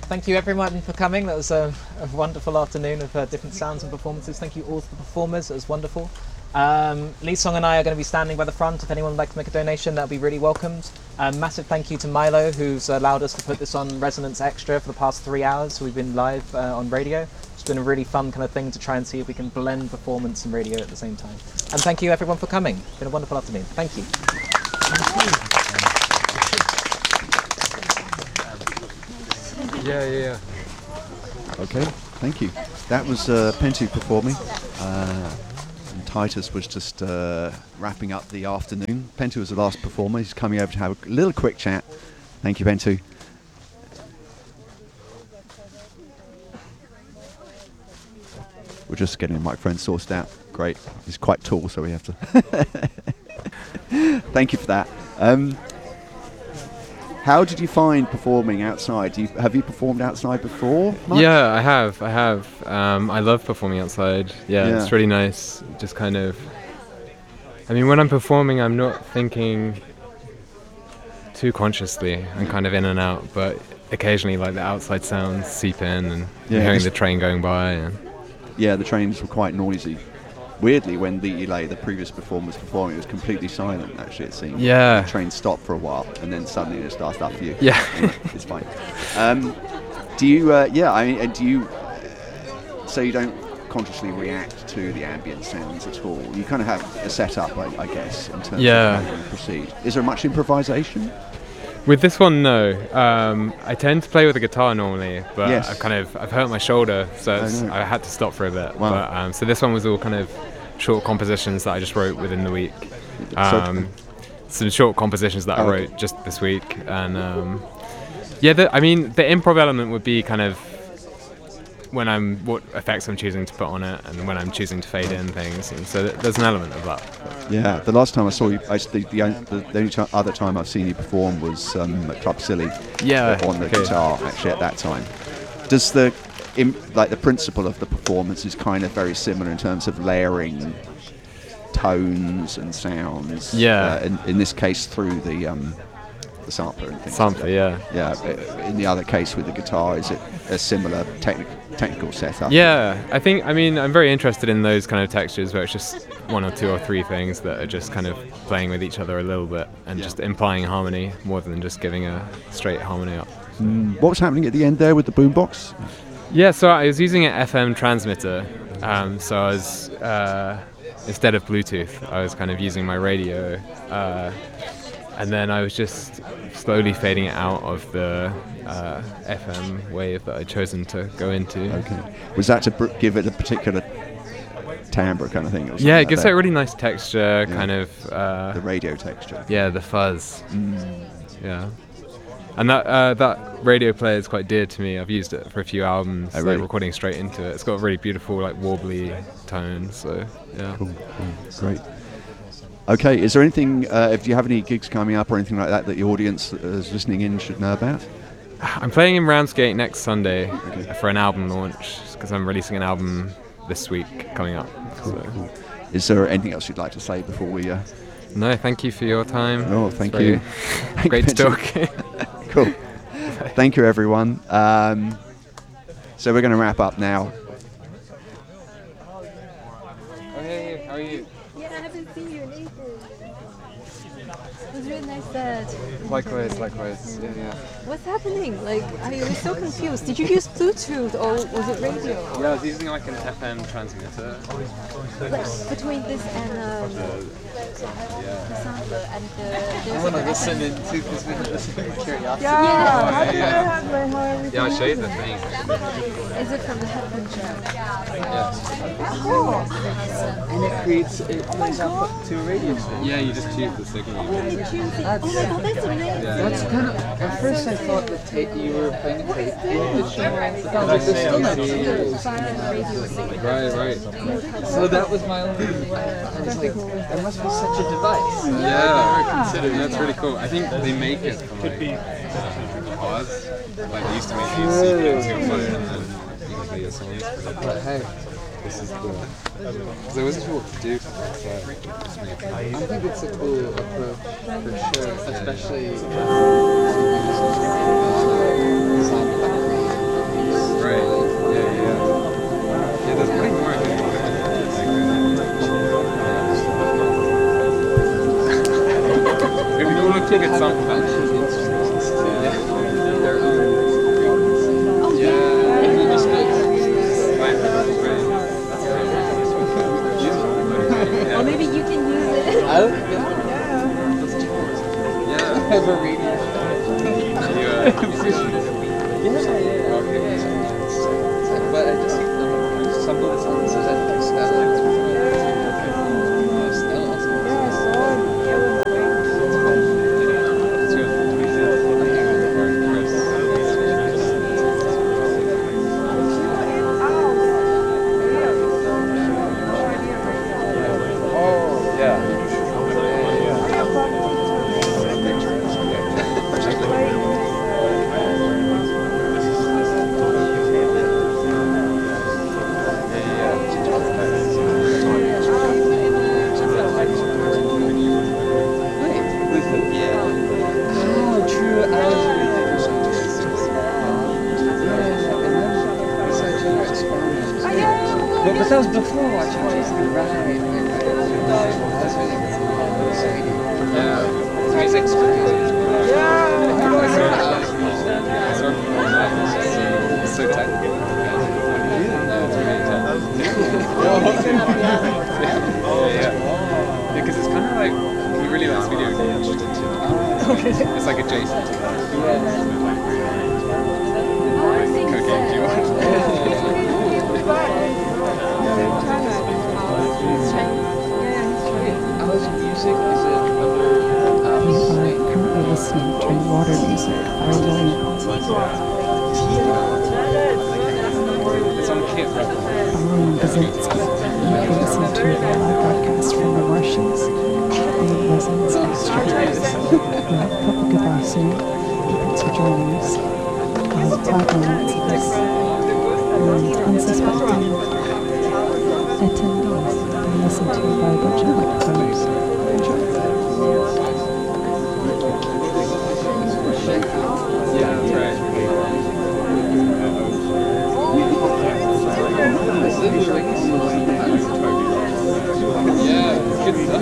Thank you everyone for coming. That was a wonderful afternoon of different sounds and performances. Thank you all to the performers. It was wonderful. Lee Song and I are going to be standing by the front. If anyone would like to make a donation, that would be really welcomed. Massive thank you to Milo, who's allowed us to put this on Resonance Extra for the past 3 hours. We've been live on radio. It's been a really fun kind of thing to try and see if we can blend performance and radio at the same time. And thank you everyone for coming. It's been a wonderful afternoon. Thank you. Yeah. Okay, thank you. That was Pentu performing. And Titus was just wrapping up the afternoon. Pentu was the last performer. He's coming over to have a little quick chat. Thank you, Pentu. We're just getting the microphone sourced out. Great. He's quite tall, so we have to... Thank you for that. How did you find performing outside? Have you performed outside before? Much? Yeah, I have. I love performing outside. Yeah, it's really nice. Just kind of... I mean, when I'm performing, I'm not thinking too consciously. I'm kind of in and out, but occasionally, like, the outside sounds seep in, and hearing the train going by. And yeah, the trains were quite noisy. Weirdly, when the previous performer was performing, it was completely silent, actually, it seemed. Yeah. The train stopped for a while, and then suddenly it started up for you. Yeah. Anyway, it's fine. Do you, so you don't consciously react to the ambient sounds at all? You kind of have a setup, I guess, in terms of how you proceed. Is there much improvisation? With this one, no. I tend to play with a guitar normally, but Yes. I've hurt my shoulder, so I had to stop for a bit. Wow. But, so this one was all kind of short compositions that I just wrote within the week. Some short compositions that I wrote just this week, and the improv element would be kind of when what effects I'm choosing to put on it, and when I'm choosing to fade in things, and so there's an element of that. Yeah, the last time I saw you, the only other time I've seen you perform was at Club Silly. Yeah, on the guitar, actually, at that time. Does the principle of the performance is kind of very similar in terms of layering tones and sounds? Yeah. In this case, through the sampler and things. Sampler, yeah. Yeah. In the other case with the guitar, is it a similar technical setup? Yeah, I'm very interested in those kind of textures where it's just one or two or three things that are just kind of playing with each other a little bit and just implying harmony more than just giving a straight harmony up. What was happening at the end there with the boombox? Yeah, so I was using an FM transmitter, so I was, instead of Bluetooth, I was kind of using my radio, and then I was just slowly fading it out of the FM wave that I'd chosen to go into. Okay. Was that to give it a particular timbre kind of thing? Or yeah, it gives it a really nice texture, kind of... the radio texture. Yeah, the fuzz. Yeah. And that radio player is quite dear to me. I've used it for a few albums, really? recording straight into it. It's got a really beautiful, like, warbly tone, so, yeah. Cool. Great. Okay, is there anything, if you have any gigs coming up or anything like that the audience that is listening in should know about? I'm playing in Ramsgate next Sunday for an album launch, because I'm releasing an album this week coming up. Cool. Is there anything else you'd like to say before we... No, thank you for your time. Oh, thank you. Great to talk. Cool. Thank you, everyone. So we're going to wrap up now. Oh, hey, how are you? Yeah, I haven't seen you in ages. It was really nice set. Likewise. Yeah. What's happening? Like, I was so confused. Did you use Bluetooth or was it radio? Yeah, I was using like an FM transmitter. Like, between this and the sampler and the... I want to listen into because we have this curiosity. Yeah, I'll show you the thing. Is it from the headphone jack? Yeah. Oh! And it plays out to a radio station. Yeah, you just choose the signal. Oh my god, that's amazing! That's kind of, at first I thought that you were playing a tape. Right. So that was my only, I was like, there must be such a device. Yeah, that's really cool. I think they make it from like pause. Like they used to make you seep into your phone and then you can play your songs. But hey, This is cool. Because I wasn't sure what to do. So I just made it. I think it's a cool approach for sure, especially Right. Yeah. There's way more of it. Maybe you want to get some. Or maybe you can use it. Oh, Yeah. have a radio. But I just some of the songs that But that was before watching TV, right? That's really good. Yeah. Music's good. So technical. Yeah, because it's kind of like he really likes video games. It's like adjacent to that. Cooking, do you want? How's music? Is it You are currently listening to Water Music by Williams. It's on Kit. Following Basinski, you can listen to a live broadcast from the Martians, the Resonance Extraterrestrials. We'll have Purple Goodbye soon. Thanks for joining us. We'll have Bible Nazis and unsuspecting attendees being listened to by a bunch of microphones. Enjoy. Yeah, that's right. Yeah, good stuff.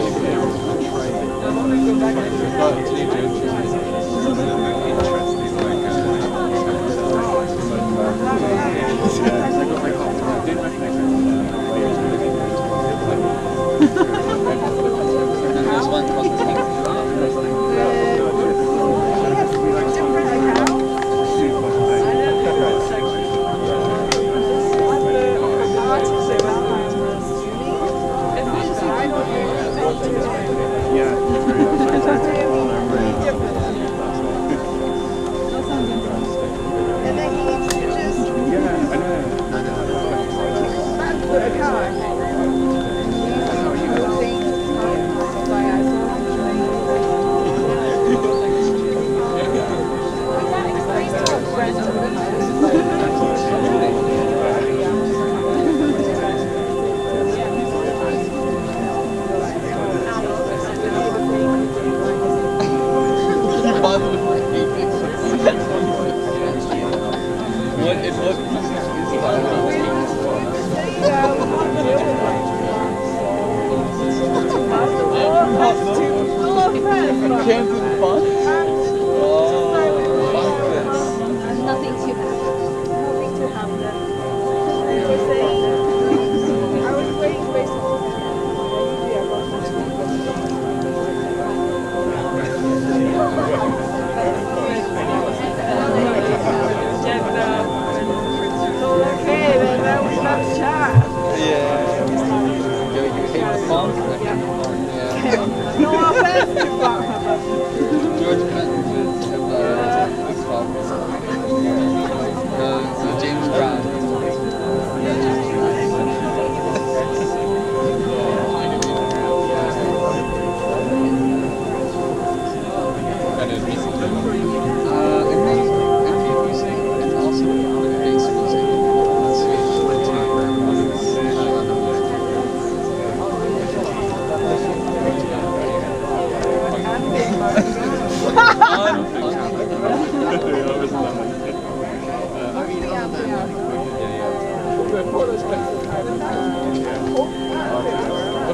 Nothing too bad. James Brown.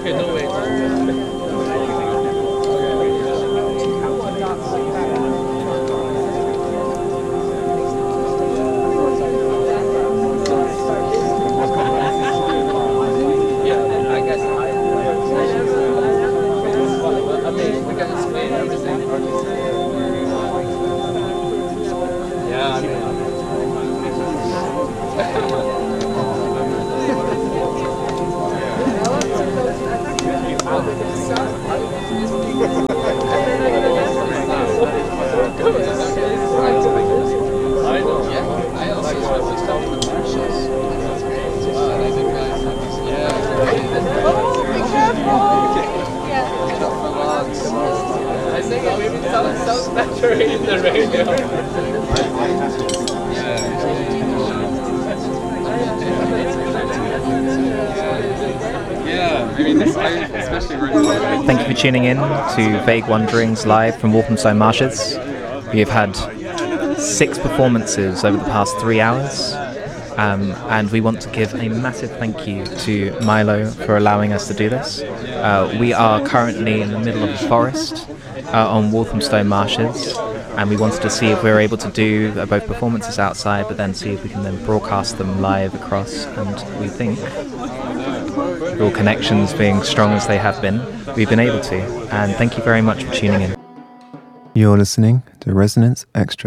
Thank you for tuning in to Vague Wanderings live from Walthamstow Marshes. We have had 6 performances over the past 3 hours, and we want to give a massive thank you to Milo for allowing us to do this. We are currently in the middle of the forest on Walthamstow Marshes, and we wanted to see if we were able to do both performances outside, but then see if we can then broadcast them live across, and we think, all connections being strong as they have been, we've been able to, and thank you very much for tuning in. You're listening to Resonance Extra.